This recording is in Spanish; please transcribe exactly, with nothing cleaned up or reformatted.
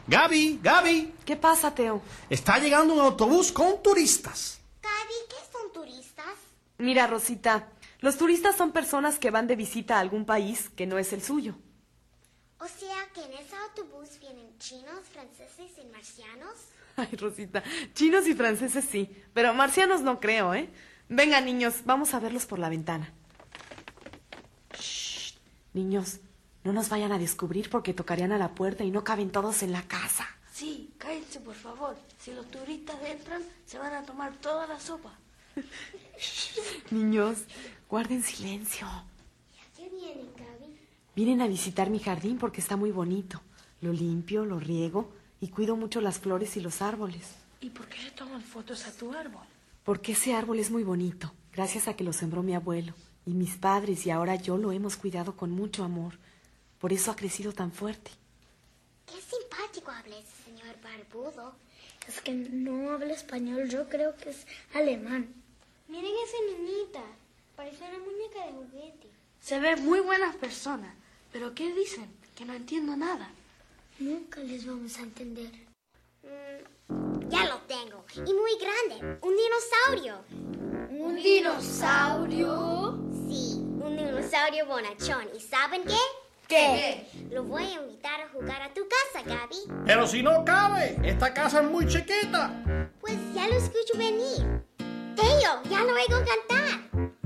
Gaby, Gaby. ¿Qué pasa, Teo? Está llegando un autobús con turistas. Gaby, ¿qué son turistas? Mira, Rosita, los turistas son personas que van de visita a algún país que no es el suyo. O sea que en ese autobús vienen chinos, franceses y marcianos. Ay, Rosita, chinos y franceses sí, pero marcianos no creo, ¿eh? Venga, niños, vamos a verlos por la ventana. Shh, niños, no nos vayan a descubrir porque tocarían a la puerta y no caben todos en la casa. Sí, cállense, por favor. Si los turistas entran, se van a tomar toda la sopa. Shh, niños, guarden silencio. ¿Y a qué vienen, Gaby? Vienen a visitar mi jardín porque está muy bonito. Lo limpio, lo riego y cuido mucho las flores y los árboles. ¿Y por qué le toman fotos a tu árbol? Porque ese árbol es muy bonito, gracias a que lo sembró mi abuelo. Y mis padres y ahora yo lo hemos cuidado con mucho amor. Por eso ha crecido tan fuerte. Qué simpático habla ese señor barbudo. Es que no habla español, yo creo que es alemán. Miren esa niñita, parece una muñeca de juguete. Se ven muy buenas personas, pero ¿qué dicen? Que no entiendo nada. Nunca les vamos a entender. Mm, ya lo tengo, y muy grande, un dinosaurio. ¿Un dinosaurio? Sí, un dinosaurio bonachón. ¿Y saben qué? ¿Qué? Lo voy a invitar a jugar a tu casa, Gaby. Pero si no cabe, esta casa es muy chiquita. Pues ya lo escucho venir. Teo, ya lo oigo cantar.